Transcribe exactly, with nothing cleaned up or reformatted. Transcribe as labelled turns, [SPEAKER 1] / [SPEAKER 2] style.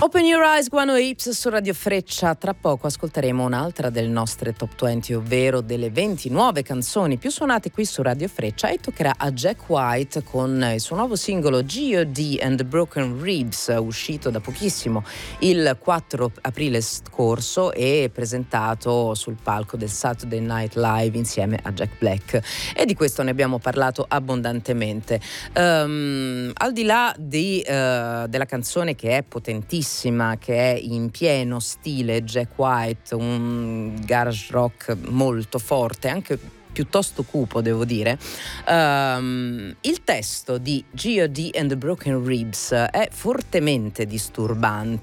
[SPEAKER 1] Open Your Eyes, Guano Ips su Radio Freccia. Tra poco ascolteremo un'altra delle nostre top venti, ovvero delle venti nuove canzoni più suonate qui su Radio Freccia, e toccherà a Jack White con il suo nuovo singolo G O D and the Broken Ribs, uscito da pochissimo il quattro aprile scorso e presentato sul palco del Saturday Night Live insieme a Jack Black, e di questo ne abbiamo parlato abbondantemente. Um, al di là di, uh, della canzone che è potentissima, che è in pieno stile Jack White, un garage rock molto forte, anche piuttosto cupo, devo dire. Um, il testo di G O D and the Broken Ribs è fortemente disturbante